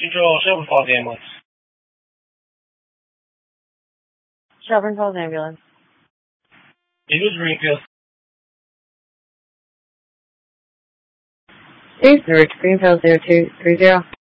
Control, Shelburne Falls Ambulance. Shelburne Falls Ambulance. Eagles Greenfield. Steve, Norwich Greenfield 0230.